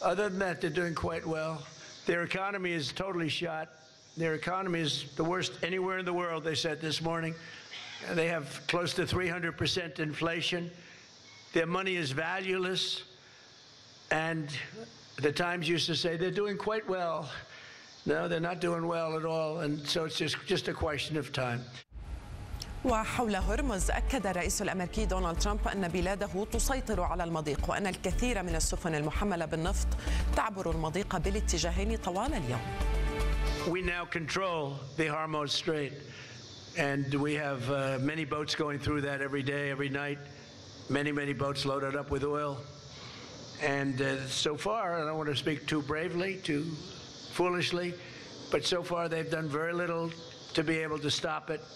Other than that, they're doing quite well. Their economy is totally shot. Their economy is the worst anywhere in the world, they said this morning. They have close to 300% inflation. Their money is valueless. And the Times used to say they're doing quite well. No, they're not doing well at all. And so it's just a question of time. وحول هرمز أكد الرئيس الأمريكي دونالد ترامب أن بلاده تسيطر على المضيق وأن الكثير من السفن المحملة بالنفط تعبر المضيق بالاتجاهين طوال اليوم. We now control the Hormuz Strait, and we have many boats going through that every day, every night. Many boats loaded up with oil. And so far, I don't want to speak too bravely, too foolishly, but so far they've done very little to be able to stop it.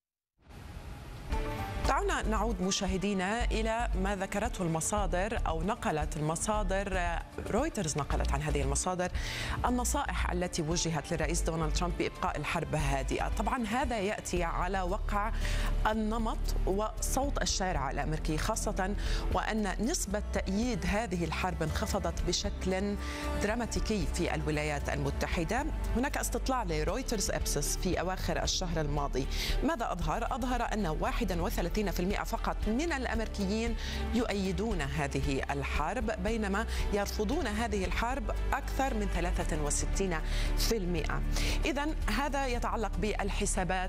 دعونا نعود مشاهدينا إلى ما ذكرته المصادر أو نقلت المصادر. رويترز نقلت عن هذه المصادر النصائح التي وجهت للرئيس دونالد ترامب بإبقاء الحرب هادئة. طبعا هذا يأتي على وقع النمط وصوت الشارع الأمريكي، خاصة وأن نسبة تأييد هذه الحرب انخفضت بشكل دراماتيكي في الولايات المتحدة. هناك استطلاع لرويترز أبسس في أواخر الشهر الماضي، ماذا أظهر؟ أظهر أن 31% فقط من الأمريكيين يؤيدون هذه الحرب، بينما يرفضون هذه الحرب أكثر من 63%. إذن هذا يتعلق بالحسابات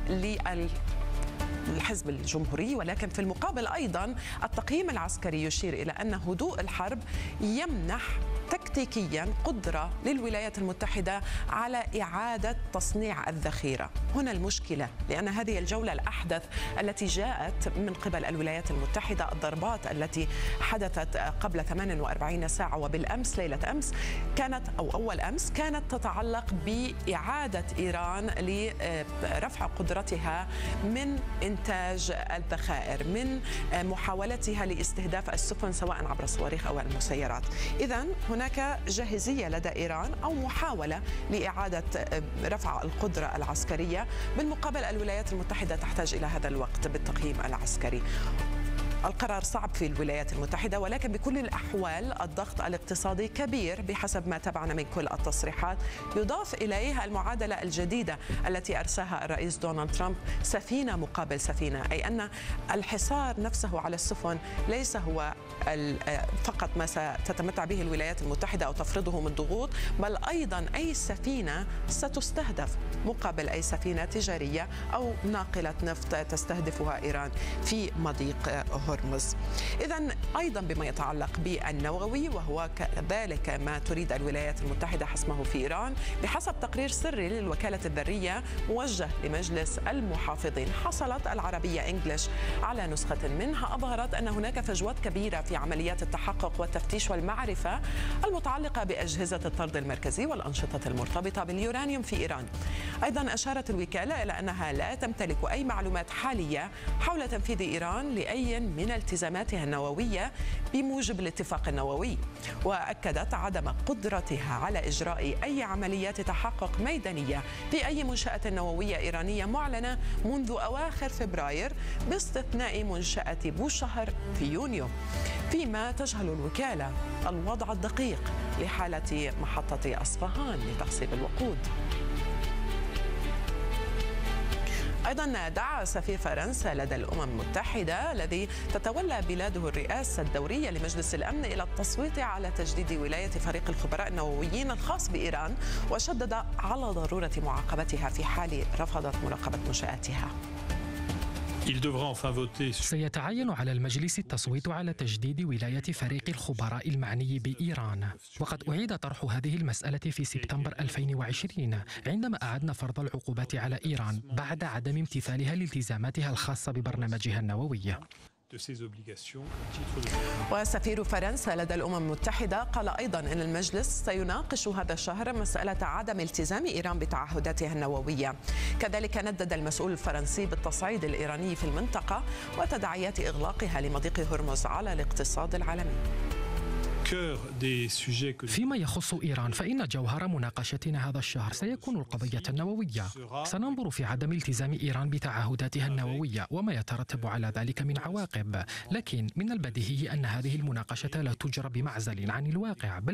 الحزب الجمهوري، ولكن في المقابل أيضا التقييم العسكري يشير إلى أن هدوء الحرب يمنح تكتيكيا قدرة للولايات المتحدة على إعادة تصنيع الذخيرة. هنا المشكلة، لأن هذه الجولة الأحدث التي جاءت من قبل الولايات المتحدة، الضربات التي حدثت قبل 48 ساعة وبالأمس ليلة أمس كانت أو أول أمس كانت تتعلق بإعادة إيران لرفع قدرتها من إنتاج الذخائر، من محاولتها لاستهداف السفن سواء عبر الصواريخ أو المسيرات. إذن هناك جاهزية لدى إيران أو محاولة لإعادة رفع القدرة العسكرية. بالمقابل الولايات المتحدة تحتاج إلى هذا الوقت بالتقييم العسكري. القرار صعب في الولايات المتحدة، ولكن بكل الأحوال الضغط الاقتصادي كبير بحسب ما تابعنا من كل التصريحات. يضاف إليه المعادلة الجديدة التي أرساها الرئيس دونالد ترامب، سفينة مقابل سفينة، أي أن الحصار نفسه على السفن ليس هو فقط ما ستتمتع به الولايات المتحدة أو تفرضه من ضغوط، بل أيضا أي سفينة ستستهدف مقابل أي سفينة تجارية أو ناقلة نفط تستهدفها إيران في مضيق هرمز. إذن أيضا بما يتعلق بالنووي، وهو كذلك ما تريد الولايات المتحدة حسمه في إيران، بحسب تقرير سري للوكالة الذرية موجه لمجلس المحافظين، حصلت العربية إنجليش على نسخة منها أظهرت أن هناك فجوات كبيرة في عمليات التحقق والتفتيش والمعرفة المتعلقة بأجهزة الطرد المركزي والأنشطة المرتبطة باليورانيوم في إيران. أيضا أشارت الوكالة إلى أنها لا تمتلك أي معلومات حالية حول تنفيذ إيران لأي من التزاماتها النووية بموجب الاتفاق النووي، وأكدت عدم قدرتها على إجراء أي عمليات تحقق ميدانية في أي منشأة نووية إيرانية معلنة منذ أواخر فبراير، باستثناء منشأة بوشهر في يونيو. فيما تجهل الوكالة الوضع الدقيق لحالة محطة أصفهان لتخصيب الوقود. أيضا دعا سفير فرنسا لدى الأمم المتحدة الذي تتولى بلاده الرئاسة الدورية لمجلس الأمن إلى التصويت على تجديد ولاية فريق الخبراء النوويين الخاص بإيران، وشدد على ضرورة معاقبتها في حال رفضت مراقبة منشآتها. سيتعين على المجلس التصويت على تجديد ولاية فريق الخبراء المعني بإيران، وقد أعيد طرح هذه المسألة في سبتمبر 2020 عندما أعدنا فرض العقوبات على إيران بعد عدم امتثالها لالتزاماتها الخاصة ببرنامجها النووي. وسفير فرنسا لدى الأمم المتحدة قال أيضا أن المجلس سيناقش هذا الشهر مسألة عدم التزام إيران بتعهداتها النووية. كذلك ندد المسؤول الفرنسي بالتصعيد الإيراني في المنطقة وتداعيات إغلاقها لمضيق هرمز على الاقتصاد العالمي. فيما يخص إيران، فإن جوهر مناقشتنا هذا الشهر سيكون القضية النووية. سننظر في عدم التزام إيران بتعهداتها النووية وما يترتب على ذلك من عواقب، لكن من البديهي أن هذه المناقشة لا تجرى بمعزل عن الواقع، بل